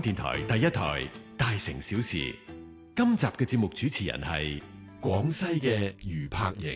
電台第一台大城小事。今集嘅節目主持人係廣西嘅余柏瑩。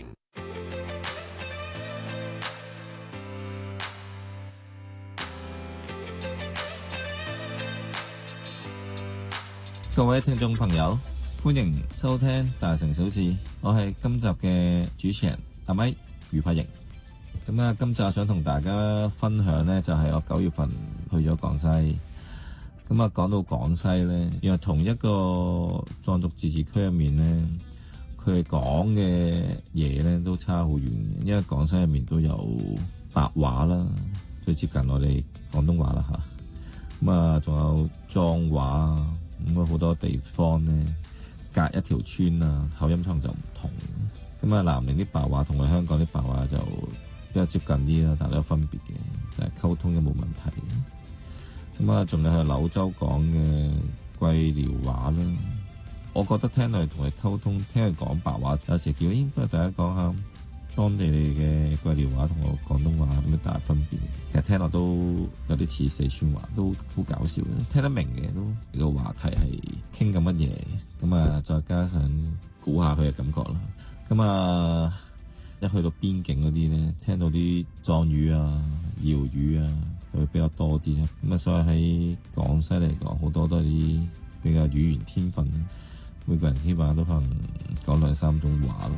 各位聽眾朋友，歡迎收聽大城小事，我係今集嘅主持人阿咪余柏瑩。咁啊，今集想同大家分享呢，就係我9月份去咗廣西。咁啊，講到廣西呢，原來同一個藏族自治區入面呢，佢哋講嘅嘢呢都差好遠嘅。因為廣西入面都有白話啦，最接近我哋廣東話啦吓。咁啊，仲有壯話。咁啊，好多地方呢，隔一條村啊，口音可能就唔同。咁啊，南寧啲白話同我香港啲白話就比較接近啲啦，但係都有分別嘅，但係溝通都冇問題。咁啊，仲有係柳州講嘅桂寮話啦。我覺得聽落去同佢溝通，聽佢講白話，有時叫不如大家講下當地嘅桂寮話同我廣東話有咩大分別？其實聽落都有啲似四川話，都好搞笑嘅，聽得明嘅都。呢個話題係傾緊乜嘢？咁啊，再加上估下佢嘅感覺啦。咁啊，一去到邊境嗰啲咧，聽到啲藏語啊、瑤語啊，就會比較多啲啦。咁啊，所以喺廣西嚟講，好多都係啲比較語言天分，每個人起碼都可能講2-3種話啦。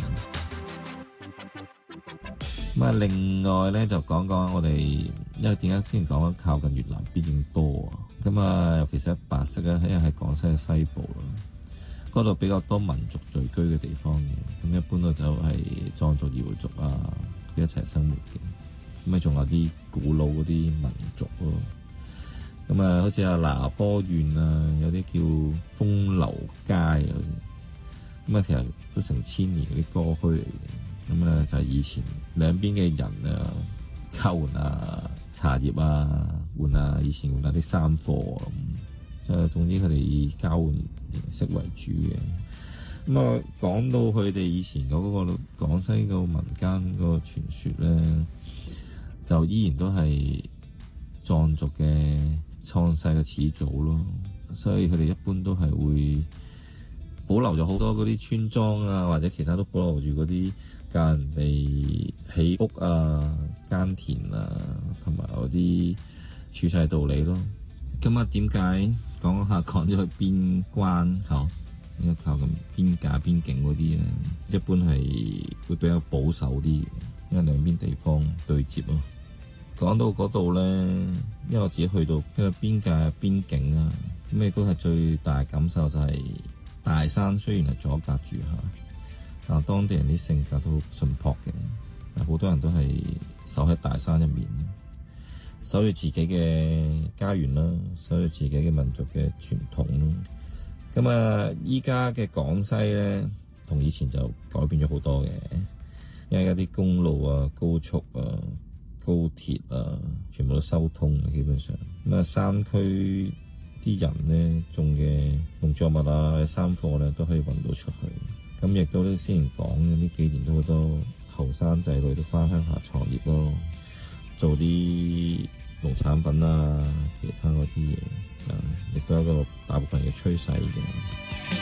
咁啊，另外咧就講講我哋，因為點解先講靠近越南邊境多啊？咁啊，尤其是喺白色咧，因為喺廣西嘅西部啦，嗰度比較多民族聚居嘅地方嘅，咁一般都就係藏族、瑤族啊一齊生活嘅。咁啊，仲有啲古老嗰啲民族咯。咁啊，好似阿拿波縣啊，有啲叫風流街啊，好似咁啊，其實都成千年嗰啲歌墟嚟嘅。咁啊，就係以前兩邊嘅人啊，交換啊茶葉啊，換啊以前換下啲衫貨咁，就總之佢哋以交換形式為主嘅。咁啊，講到佢哋以前嗰個廣西個民間個傳說咧，就依然都係藏族嘅創世嘅始祖咯，所以佢哋一般都係會保留咗好多嗰啲村莊啊，或者其他都保留住嗰啲教人哋起屋啊、耕田啊，同埋嗰啲處世道理咯。咁啊，點解講下講咗去邊關口？應該靠近邊界邊境嗰啲咧，一般係會比較保守啲，因為兩邊地方對接咯。講到嗰度咧，因為我自己去到一個邊界邊境啊，咁亦都係最大感受就係大山雖然係阻隔住下，但係當地人啲性格都好淳樸嘅，好多人都係守喺大山入面，守住自己嘅家園啦，守住自己嘅民族嘅傳統啦。咁啊，依家嘅廣西咧，同以前就改變咗好多嘅，因為而家啲公路啊、高速啊、高鐵啊，全部都收通，基本上咁啊，山區啲人咧種嘅農作物啊、衫貨咧都可以運到出去。咁亦都咧，先前講嘅呢幾年都好多後生仔女都翻鄉下創業咯，做啲農產品啊，其他嗰啲嘢，亦都有一個大部分嘅趨勢嘅。